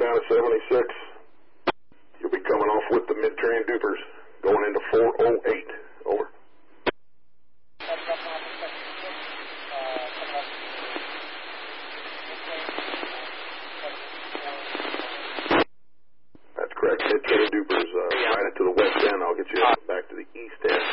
down to 76. You'll be coming off with the mid-train dupers, going into 408. Over. That's correct. Mid-train dupers, right into the west end. I'll get you back to the east end.